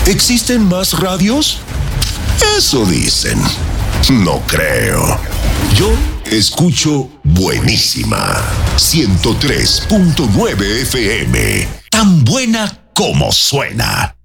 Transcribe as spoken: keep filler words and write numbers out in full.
¿Existen más radios? Eso dicen. No creo. Yo escucho Buenísima. ciento tres punto nueve F M. Tan buena como suena.